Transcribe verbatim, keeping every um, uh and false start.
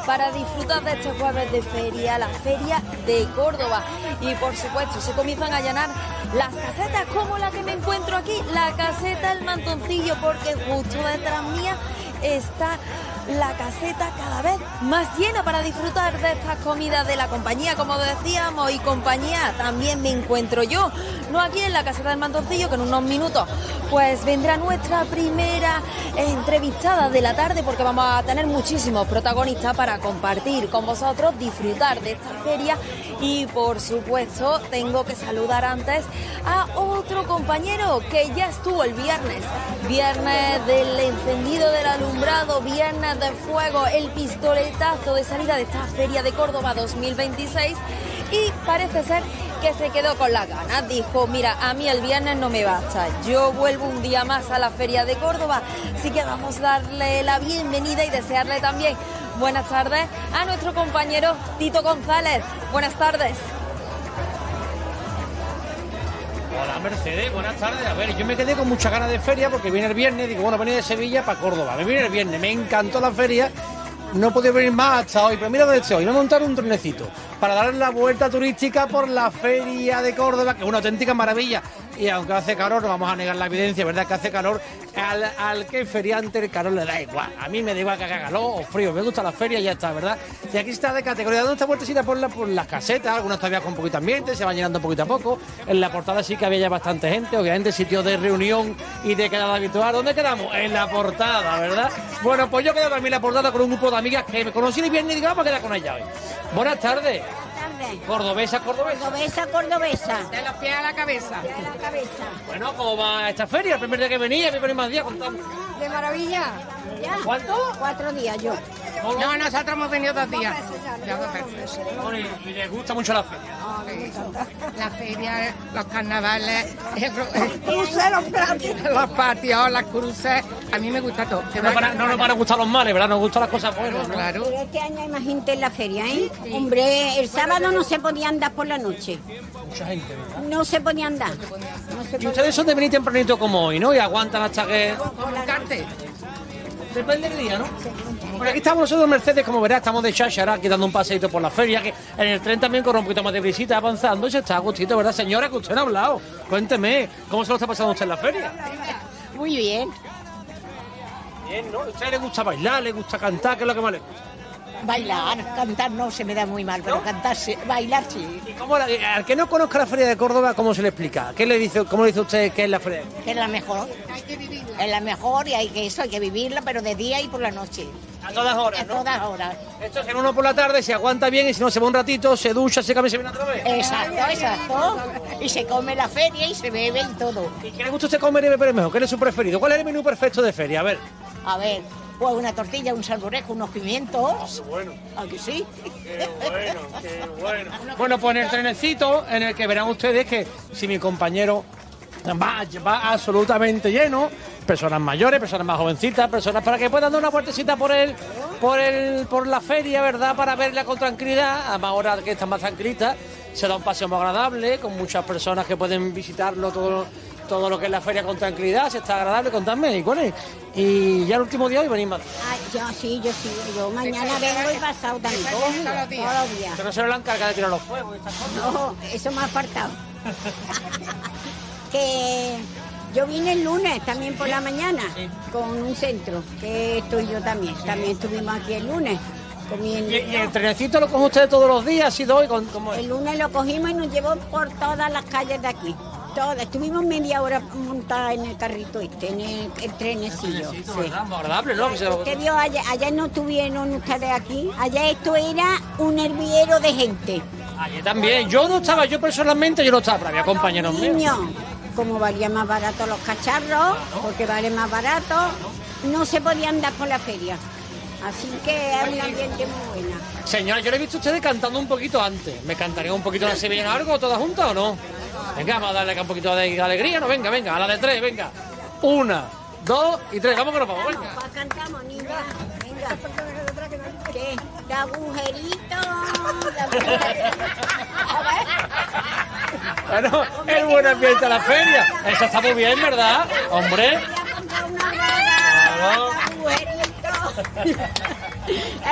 para disfrutar de este jueves de feria, la Feria de Córdoba. Y por supuesto se comienzan a llenar las casetas, como la que me encuentro aquí, la caseta El Mantoncillo, porque justo detrás mía está la caseta cada vez más llena para disfrutar de estas comidas de la compañía, como decíamos, y compañía también me encuentro yo, no aquí en la caseta del Mantoncillo, que en unos minutos pues vendrá nuestra primera entrevistada de la tarde, porque vamos a tener muchísimos protagonistas para compartir con vosotros, disfrutar de esta feria. Y por supuesto tengo que saludar antes a otro compañero que ya estuvo el viernes, viernes del encendido del alumbrado, viernes de fuego, el pistoletazo de salida de esta Feria de Córdoba dos mil veintiséis, y parece ser que se quedó con las ganas. Dijo, mira, a mí el viernes no me basta, yo vuelvo un día más a la Feria de Córdoba, así que vamos a darle la bienvenida y desearle también buenas tardes a nuestro compañero Tito González. Buenas tardes. Hola Mercedes, buenas tardes. A ver, yo me quedé con muchas ganas de feria porque viene el viernes, digo, bueno, venía de Sevilla para Córdoba, me viene el viernes, me encantó la feria, no he podido venir más hasta hoy, pero mira dónde estoy, me he montado un trenecito para dar la vuelta turística por la Feria de Córdoba, que es una auténtica maravilla. Y aunque hace calor, no vamos a negar la evidencia, ¿verdad? Que hace calor, al, al que es feriante el calor le da igual. A mí me da igual que haga calor o frío, me gusta la feria y ya está, ¿verdad? Y aquí está de categoría, dando esta vueltecita por, la, por las casetas, algunas todavía con poquito ambiente, se van llenando poquito a poco. En la portada sí que había ya bastante gente, obviamente sitio de reunión y de quedada habitual. ¿Dónde quedamos? En la portada, ¿verdad? Bueno, pues yo quedo también en la portada con un grupo de amigas que me conocí el viernes y digo, vamos a quedar con ella hoy. Buenas tardes. Cordobesa, cordobesa. Cordobesa, cordobesa. De los pies a la cabeza. De la cabeza. Bueno, ¿cómo va esta feria? El primer día que venía, me ponen más días contando. De maravilla. ¿Ya? ¿Cuánto? Cuatro días yo. No, nosotros hemos venido dos días. Ya dos veces. Bueno, y, y les gusta mucho la feria. Sí. La feria, los carnavales, el, Los cruces, los patios. los patios, las cruces. A mí me gusta todo. No, para, no nos van a gustar los males, ¿verdad? Nos gustan las cosas buenas, ¿no? Claro. Pero este año hay más gente en la feria, ¿eh? Hombre, el sábado no se podía andar por la noche. Mucha gente, ¿verdad? No se podía andar. No se Y podía. ustedes son de venir tempranito como hoy, ¿no? Y aguantan hasta que... Con un cartel. Depende del día, ¿no? Bueno, aquí estamos nosotros, Mercedes, como verás, estamos de cháchara, aquí dando un paseito por la feria, que en el tren también corre un poquito más de brisita, avanzando, y se está a gustito, ¿verdad? Señora, que usted no ha hablado. Cuénteme, ¿cómo se lo está pasando usted en la feria? Muy bien. Bien, ¿no? ¿A usted le gusta bailar, le gusta cantar? ¿Qué es lo que más le gusta? Bailar, cantar no se me da muy mal, pero cantar sí, bailar sí, ¿Y cómo la- al que no conozca la Feria de Córdoba, cómo se le explica? ¿Qué le dice, cómo le dice usted que es la Feria de Córdoba? que es la mejor. Hay que vivirla. Es la mejor y hay que eso, hay que vivirla, pero de día y por la noche. A todas horas, A ¿no? todas horas. Esto es que uno por la tarde se aguanta bien y si no se va un ratito, se ducha, se cambia y se viene otra vez. Exacto, exacto. Y se come la feria y se bebe y todo. ¿Y qué le gusta a usted comer y beber mejor? ¿Qué es su preferido? ¿Cuál es el menú perfecto de feria? A ver. A ver, pues una tortilla, un salmorejo, unos pimientos. Bueno. ¿A que sí? Qué bueno, qué bueno. Bueno, pues en el trenecito, en el que verán ustedes que si mi compañero va, va absolutamente lleno, personas mayores, personas más jovencitas, personas para que puedan dar una vueltecita por el, por el, por la feria, ¿verdad? Para verla con tranquilidad, a más horas que están más tranquilitas, se da un paseo muy agradable, con muchas personas que pueden visitarlo todo, todo lo que es la feria con tranquilidad, se está agradable, contadme, ¿y cuál es? Y ya el último día hoy venís más. Ay, yo sí, yo sí. Yo mañana vengo y pasado también. Todos los días. Todos los días. Pero no se lo han encargado de tirar los fuegos y estas cosas. No, eso me ha faltado. Que yo vine el lunes también por la mañana con un centro, que estoy yo también. También estuvimos aquí el lunes comiendo. ¿Y, y el trenecito lo coge usted todos los días? ¿Ha sido hoy? Con, ¿cómo es? El lunes lo cogimos y nos llevó por todas las calles de aquí. Todas. Estuvimos media hora montada en el carrito este, en el, el trenecillo. Sí, Sí. ¿verdad? Muy agradable, ¿no? Que se- Usted vio, ayer, ayer no estuvieron ustedes aquí. Ayer esto era un hervidero de gente. Ayer también. Yo no estaba, yo personalmente yo no estaba, pero había compañeros míos. Niños, como valía más barato los cacharros, porque vale más barato, no se podía andar por la feria. Así que es un ambiente muy buena. Señora, yo le he visto a ustedes cantando un poquito antes. ¿Me cantaría un poquito la sevillana algo, todas juntas o no? Venga, vamos a darle acá un poquito de alegría, ¿no? Venga, venga, a la de tres, venga. Una, dos y tres. Vamos que nos vamos, venga. Pues cantamos, niña. Venga. ¿Qué? De agujerito. De agujerito. A ver. Bueno, el buen ambiente a la feria. Eso está muy bien, ¿verdad? Hombre. Voy a contar una braga. De agujerito.